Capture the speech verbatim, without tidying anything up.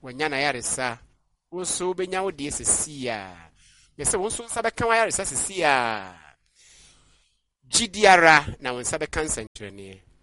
wanyana yaresa wonso benya wo de sesia me se wonso nsa beka wa yaresa sesia gidiara na wonsa beka nsankyerene